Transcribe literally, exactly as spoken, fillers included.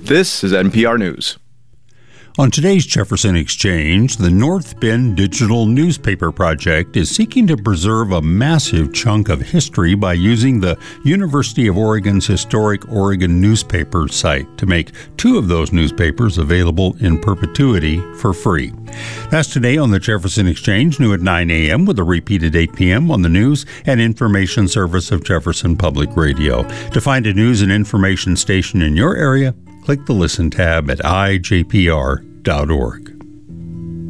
This is N P R News. On today's Jefferson Exchange, the North Bend Digital Newspaper Project is seeking to preserve a massive chunk of history by using the University of Oregon's historic Oregon newspaper site to make two of those newspapers available in perpetuity for free. That's today on the Jefferson Exchange, new at nine a.m. with a repeat at eight p.m. on the news and information service of Jefferson Public Radio. To find a news and information station in your area, click the Listen tab at I J P R dot org.